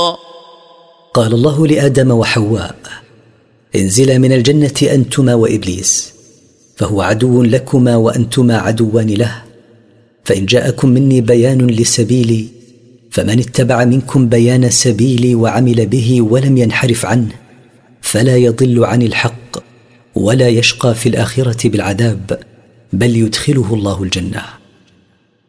قال الله لآدم وحواء: انزلا من الجنة أنتما وإبليس، فهو عدو لكما وأنتما عدوان له، فإن جاءكم مني بيان لسبيلي فمن اتبع منكم بيان سبيلي وعمل به ولم ينحرف عنه فلا يضل عن الحق ولا يشقى في الآخرة بالعذاب، بل يدخله الله الجنة.